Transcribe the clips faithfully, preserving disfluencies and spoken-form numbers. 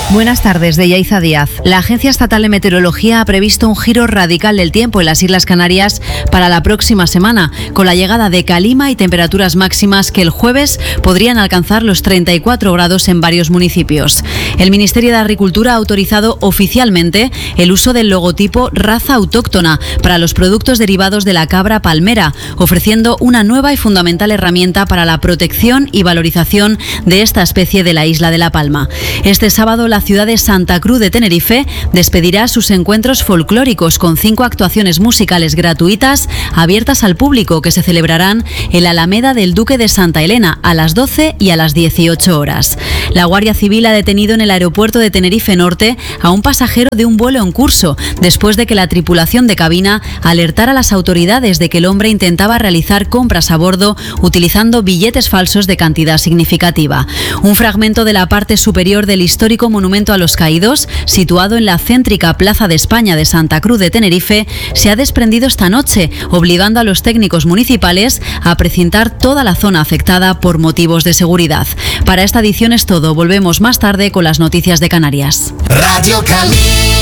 Buenas tardes, de Yaiza Díaz. La Agencia Estatal de Meteorología ha previsto un giro radical del tiempo en las Islas Canarias para la próxima semana, con la llegada de calima y temperaturas máximas que el jueves podrían alcanzar los treinta y cuatro grados en varios municipios. El Ministerio de Agricultura ha autorizado oficialmente el uso del logotipo raza autóctona para los productos derivados de la cabra palmera, ofreciendo una nueva y fundamental herramienta para la protección y valorización de esta especie de la isla de La Palma. Este sábado, la ciudad de Santa Cruz de Tenerife despedirá sus encuentros folclóricos con cinco actuaciones musicales gratuitas abiertas al público que se celebrarán en la Alameda del Duque de Santa Elena a las doce y a las dieciocho horas. La Guardia Civil ha detenido en el aeropuerto de Tenerife Norte a un pasajero de un vuelo en curso después de que la tripulación de cabina alertara a las autoridades de que el hombre intentaba realizar compras a bordo utilizando billetes falsos de cantidad significativa. Un fragmento de la parte superior del histórico monumento a los caídos, situado en la céntrica Plaza de España de Santa Cruz de Tenerife, se ha desprendido esta noche, obligando a los técnicos municipales a precintar toda la zona afectada por motivos de seguridad. Para esta edición es todo. Volvemos más tarde con las noticias de Canarias. Radio Calima.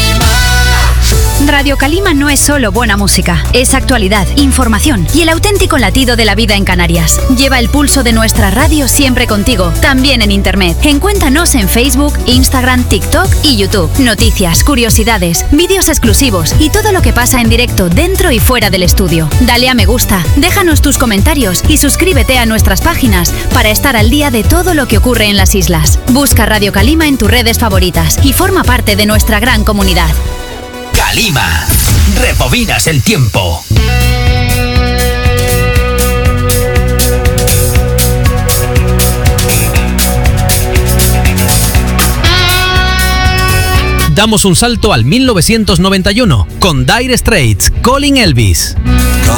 Radio Calima no es solo buena música, es actualidad, información y el auténtico latido de la vida en Canarias. Lleva el pulso de nuestra radio siempre contigo, también en internet. Encuéntranos en Facebook, Instagram, TikTok y YouTube. Noticias, curiosidades, vídeos exclusivos y todo lo que pasa en directo dentro y fuera del estudio. Dale a me gusta, déjanos tus comentarios y suscríbete a nuestras páginas para estar al día de todo lo que ocurre en las islas. Busca Radio Calima en tus redes favoritas y forma parte de nuestra gran comunidad. Calima, rebobinas el tiempo. Damos un salto al mil novecientos noventa y uno con Dire Straits, Calling Elvis.